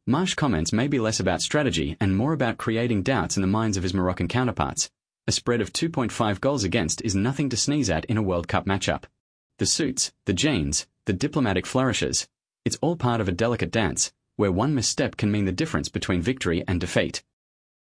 Marsh comments may be less about strategy and more about creating doubts in the minds of his Moroccan counterparts. A spread of 2.5 goals against is nothing to sneeze at in a World Cup matchup. The suits, the jeans, the diplomatic flourishes. It's all part of a delicate dance, where one misstep can mean the difference between victory and defeat.